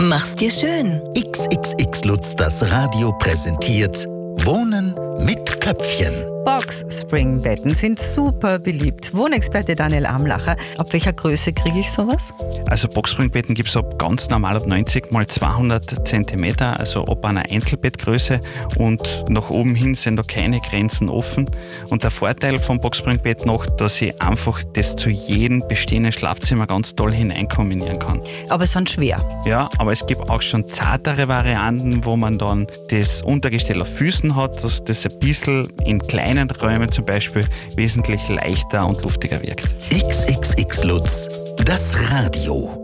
Mach's dir schön. XXX Lutz, das Radio präsentiert Wohnen mit Köpfchen. Box-Spring-Betten sind super beliebt. Wohnexperte Daniel Amlacher, ab welcher Größe kriege ich sowas? Also Box-Spring-Betten gibt es ganz normal ab 90 x 200 cm, also ab einer Einzelbettgröße, und nach oben hin sind da keine Grenzen offen. Und der Vorteil vom Box-Spring-Bett noch, dass ich einfach das zu jedem bestehenden Schlafzimmer ganz toll hineinkombinieren kann. Aber es sind schwer. Ja, aber es gibt auch schon zartere Varianten, wo man dann das Untergestell auf Füßen hat, dass das ein bisschen in kleinen Räumen zum Beispiel wesentlich leichter und luftiger wirkt. XXX Lutz, das Radio.